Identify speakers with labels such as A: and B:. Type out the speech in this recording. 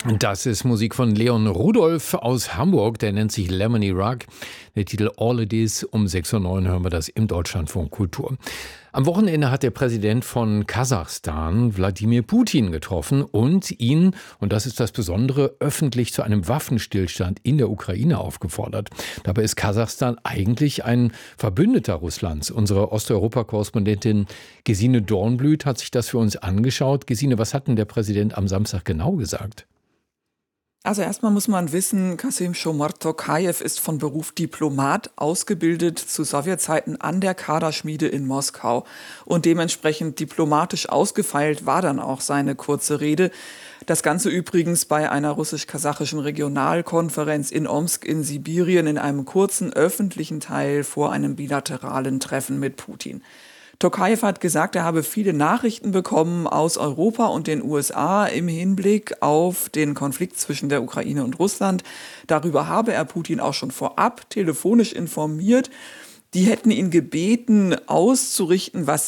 A: Das ist Musik von Leon Rudolph aus Hamburg, der nennt sich Lemony Rock. Der Titel All It Is, um 6:09 Uhr hören wir das im Deutschlandfunk Kultur. Am Wochenende hat der Präsident von Kasachstan Wladimir Putin getroffen und ihn, und das ist das Besondere, öffentlich zu einem Waffenstillstand in der Ukraine aufgefordert. Dabei ist Kasachstan eigentlich ein Verbündeter Russlands. Unsere Osteuropa-Korrespondentin Gesine Dornblüt hat sich das für uns angeschaut. Gesine, was hat denn der Präsident am Samstag genau gesagt?
B: Also erstmal muss man wissen, Kassym-Jomart Tokajew ist von Beruf Diplomat, ausgebildet zu Sowjetzeiten an der Kaderschmiede in Moskau. Und dementsprechend diplomatisch ausgefeilt war dann auch seine kurze Rede. Das Ganze übrigens bei einer russisch-kasachischen Regionalkonferenz in Omsk in Sibirien in einem kurzen öffentlichen Teil vor einem bilateralen Treffen mit Putin. Tokajew hat gesagt, er habe viele Nachrichten bekommen aus Europa und den USA im Hinblick auf den Konflikt zwischen der Ukraine und Russland. Darüber habe er Putin auch schon vorab telefonisch informiert. Die hätten ihn gebeten, auszurichten, was